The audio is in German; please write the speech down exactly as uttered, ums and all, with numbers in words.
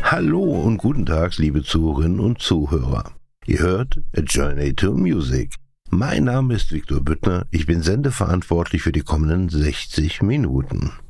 Hallo und guten Tag, liebe Zuhörerinnen und Zuhörer. Ihr hört A Journey to Music. Mein Name ist Viktor Büttner, ich bin sendeverantwortlich für die kommenden sechzig Minuten.